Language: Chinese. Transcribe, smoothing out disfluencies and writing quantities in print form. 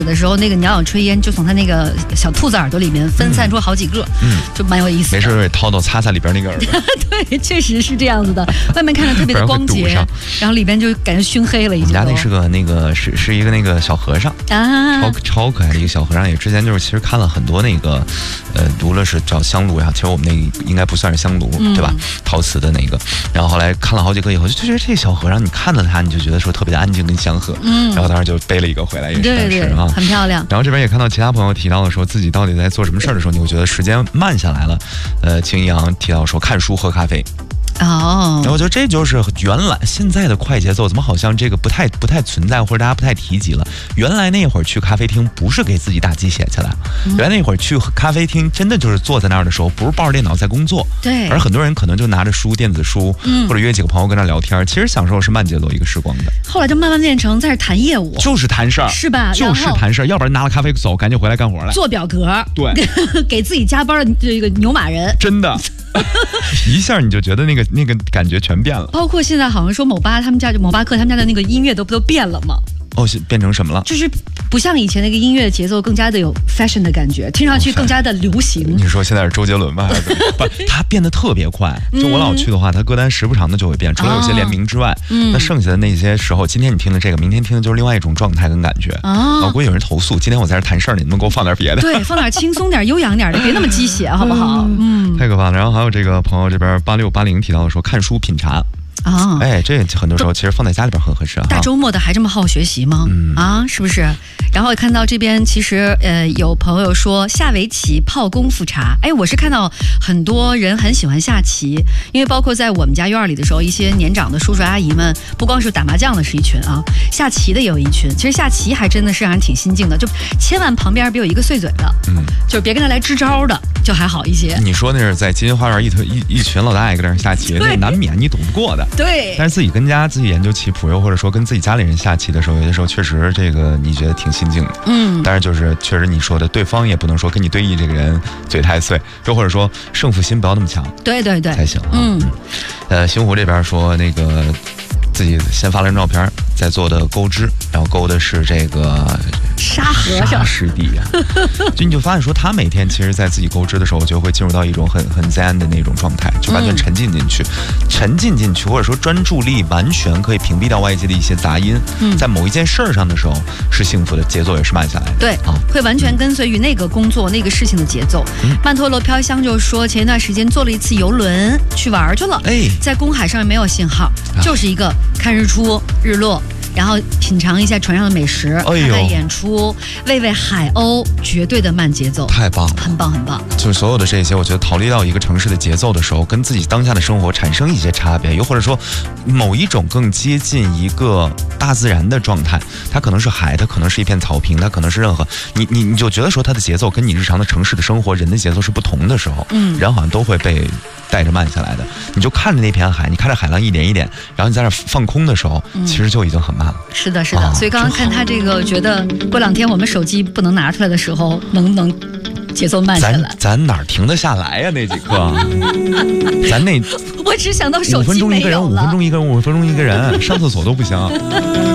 的时候，那个鸟鸟炊烟就从它那个小兔子耳朵里面分散出好几个，就蛮有意思的。 没事掏掏擦擦里边那个耳朵。 对，确实是这样子的。外面看着特别的光洁，然后里边就感觉熏黑了已经。 我们家那是个是一个那个小和尚啊，超可爱的一个小和尚。也之前就是其实看了很多那个无论是找香炉呀，其实我们那个应该不算是香炉，对吧？陶瓷的那个。然后后来看了好几个以后，就觉得这个小和尚，你看到他你就觉得说特别的安静跟祥和。然后当时就背了一个回来，也是啊。 很漂亮。 然后这边也看到其他朋友提到了说自己到底在做什么事儿的时候，你会觉得时间慢下来了。青阳提到说看书喝咖啡。然后我觉得这就是原来现在的快节奏，怎么好像这个不太存在，或者大家不太提及了。原来那会儿去咖啡厅不是给自己打鸡血去了，原来那会儿去咖啡厅真的就是坐在那儿的时候，不是抱着电脑在工作， 对。 而很多人可能就拿着书、电子书，或者约几个朋友跟那聊天，其实享受是慢节奏一个时光的。 后来就慢慢变成在这谈业务， 就是谈事儿， 是吧？ 就是谈事儿，要不然拿了咖啡走，赶紧回来干活来， 做表格， 对， 给自己加班的这个牛马人， 真的。一下你就觉得那个感觉全变了。 包括现在好像说某巴克他们家的那个音乐都变了嘛。 哦，变成什么了？ 就是不像以前那个音乐节奏更加的有 fashion 的感觉，听上去更加的流行。 你说现在是周杰伦吗？还是不？他变得特别快。就我老去的话，他歌单时不常的就会变，除了有些联名之外，那剩下的那些时候，今天你听的这个，明天听的就是另外一种状态跟感觉。我估计有人投诉，今天我在这谈事儿，你能不能给我放点别的？ 对，放点轻松点、悠扬点的，别那么鸡血，好不好？ 太可怕了。然后还有这个朋友这边8680提到的说，看书品茶。这很多时候其实放在家里边很合适啊。 大周末的还这么好学习吗？是不是？然后也看到这边其实有朋友说下围棋、泡功夫茶。我是看到很多人很喜欢下棋，因为包括在我们家院里的时候，一些年长的叔叔阿姨们，不光是打麻将的是一群啊，下棋的也有一群。其实下棋还真的是让人挺心静的，就千万旁边别有一个碎嘴的，就是别跟他来支招的，就还好一些。 你说那是在金银花园一群老大爷跟那下棋，那难免你赌不过的。 对， 但是自己跟家自己研究棋谱，又或者说跟自己家里人下棋的时候，有的时候确实这个你觉得挺心静的。但是就是确实你说的，对方也不能说跟你对弈这个人嘴太碎，又或者说胜负心不要那么强， 对才行。星湖这边说那个自己先发了张照片，在做的钩织，然后钩的是这个沙和尚沙师弟啊。就你就发现说，他每天其实在自己钩织的时候，就会进入到一种很zen的那种状态，就完全沉浸进去，或者说专注力完全可以屏蔽掉外界的一些杂音。在某一件事儿上的时候是幸福的，节奏也是慢下来的。 对，会完全跟随于那个工作那个事情的节奏。曼陀罗飘香就说，前一段时间坐了一次游轮去玩去了，在公海上面没有信号，就是一个看日出日落，然后品尝一下船上的美食，看看演出，喂喂海鸥，绝对的慢节奏， 太棒了， 很棒很棒。 就是所有的这些，我觉得逃离到一个城市的节奏的时候，跟自己当下的生活产生一些差别，又或者说某一种更接近一个大自然的状态。它可能是海，它可能是一片草坪，它可能是任何你就觉得说它的节奏跟你日常的城市的生活人的节奏是不同的时候，人好像都会被带着慢下来的。你就看着那片海，你看着海浪一点一点，然后你在那放空的时候，其实就已经很慢了。 是的，所以刚刚看他这个，觉得过2天我们手机不能拿出来的时候，能不能节奏慢下来？ 咱哪停得下来呀？那几刻，咱那我只想到手机 5分钟一个人，5分钟一个人，上厕所都不行。